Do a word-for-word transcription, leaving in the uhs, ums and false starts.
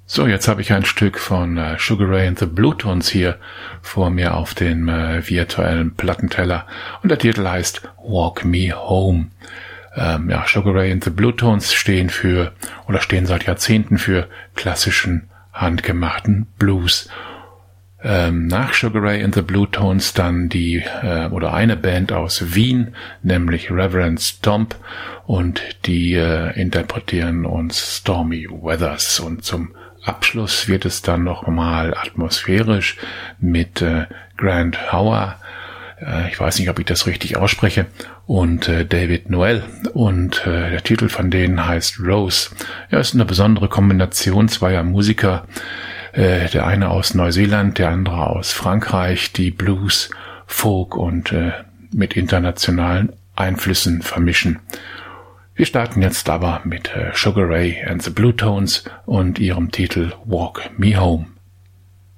So, jetzt habe ich ein Stück von äh, Sugar Ray and the Bluetones hier vor mir auf dem äh, virtuellen Plattenteller und der Titel heißt Walk Me Home. Ähm, ja, Sugar Ray and the Bluetones stehen für oder stehen seit Jahrzehnten für klassischen handgemachten Blues. Ähm, nach Sugar Ray and the Bluetones dann die äh, oder eine Band aus Wien, nämlich Reverend Stomp, und die äh, interpretieren uns Stormy Weathers, und zum Abschluss wird es dann nochmal atmosphärisch mit äh, Grant Hauer, äh, ich weiß nicht, ob ich das richtig ausspreche, und äh, David Noel, und äh, der Titel von denen heißt Rose. Ja, ist eine besondere Kombination zweier Musiker, äh, der eine aus Neuseeland, der andere aus Frankreich, die Blues, Folk und äh, mit internationalen Einflüssen vermischen. Wir starten jetzt aber mit äh, Sugar Ray and the Bluetones und ihrem Titel Walk Me Home.